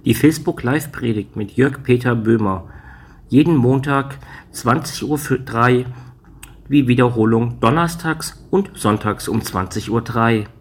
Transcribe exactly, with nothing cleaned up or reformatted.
Die Facebook-Live-Predigt mit Jörg-Peter Böhmer. Jeden Montag zwanzig Uhr drei, wie Wiederholung donnerstags und sonntags um zwanzig Uhr drei.